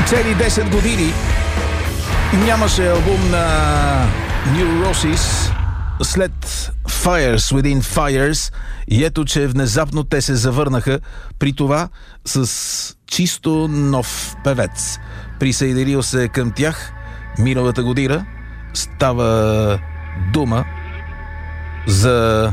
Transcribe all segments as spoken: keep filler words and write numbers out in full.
Цели десет години нямаше албум на Neurosis след Fires Within Fires и ето, че внезапно те се завърнаха, при това с чисто нов певец. Присъединил се към тях миналата година. Става дума за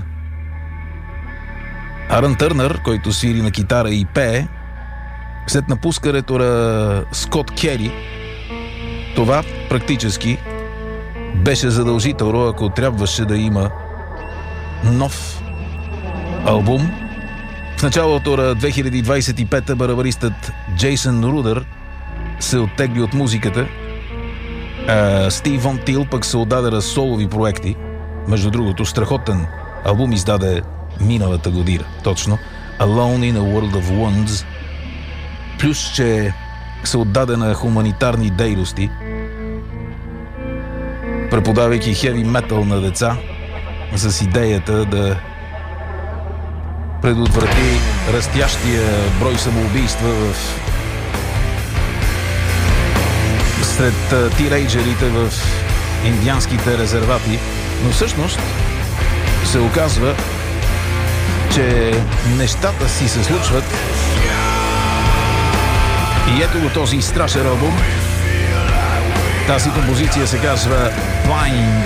Арън Търнър, който свири на китара и пее. След напускането на Скот Кери, това практически беше задължително, ако трябваше да има нов албум. В началото на две хиляди двадесет и пета барабаристът Джейсън Рудър се оттегли от музиката. А Стив Вон Тил пък се отдаде на солови проекти. Между другото, страхотен албум издаде миналата година, точно Alone in a World of Wounds. Плюс, че се отдаде на хуманитарни дейности, преподавайки хеви метал на деца с идеята да предотврати растящия брой самоубийства в сред тинейджерите в индианските резервати. Но всъщност се оказва, че нещата си се случват. И ето го този страшен албум. Тази композиция се казва Blind.